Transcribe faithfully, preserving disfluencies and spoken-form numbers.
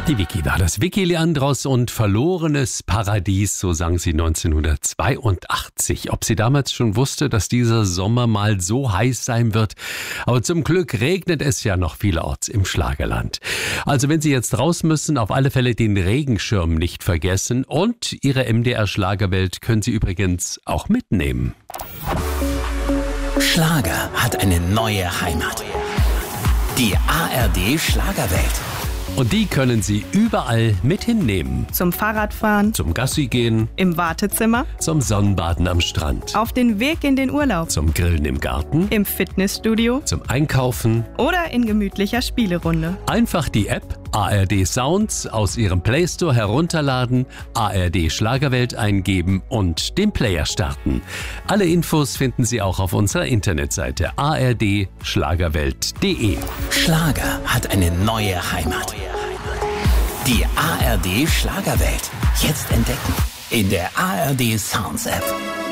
Die Vicky war das. Vicky Leandros und Verlorenes Paradies, so sang sie neunzehnhundertzweiundachtzig. Ob sie damals schon wusste, dass dieser Sommer mal so heiß sein wird. Aber zum Glück regnet es ja noch vielerorts im Schlagerland. Also wenn Sie jetzt raus müssen, auf alle Fälle den Regenschirm nicht vergessen. Und Ihre M D R Schlagerwelt können Sie übrigens auch mitnehmen. Schlager hat eine neue Heimat. Die A R D Schlagerwelt. Und die können Sie überall mit hinnehmen. Zum Fahrradfahren, Zum Gassi gehen, im Wartezimmer, zum Sonnenbaden am Strand, auf den Weg in den Urlaub, zum Grillen im Garten, im Fitnessstudio zum Einkaufen. oder in gemütlicher Spielerunde. Einfach die App A R D Sounds aus Ihrem Play Store herunterladen, A R D Schlagerwelt eingeben und den Player starten. Alle Infos finden Sie auch auf unserer Internetseite a r d schlagerwelt punkt d e. Schlager hat eine neue Heimat. Die A R D Schlagerwelt. Jetzt entdecken in der A R D Sounds App.